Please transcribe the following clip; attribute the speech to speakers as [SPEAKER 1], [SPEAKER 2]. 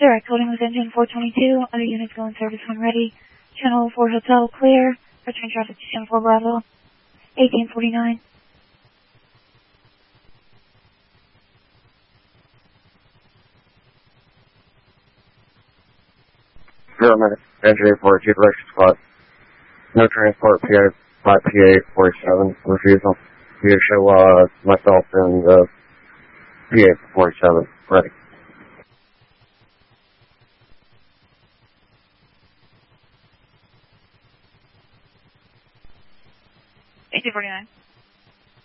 [SPEAKER 1] Direct holding with engine 422. Other units go in service when ready. Channel 4 Hotel clear. Return traffic to Channel 4 Bravo. 1849.
[SPEAKER 2] Engine 42 direction squad. No transport, PA 5PA 47, refusal. You show myself and PA 47, ready.
[SPEAKER 1] $1849.